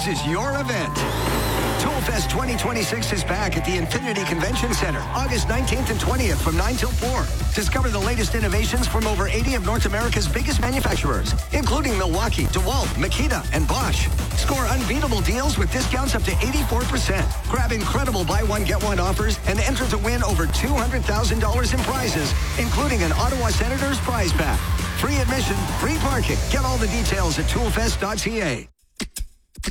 This is your event. Toolfest 2026 is back at the Infinity Convention Center, August 19th and 20th from 9 till 4. Discover the latest innovations from over 80 of North America's biggest manufacturers, including Milwaukee, DeWalt, Makita, and Bosch. Score unbeatable deals with discounts up to 84%. Grab incredible buy one, get one offers and enter to win over $200,000 in prizes, including an Ottawa Senators prize pack. Free admission, free parking. Get all the details at toolfest.ca.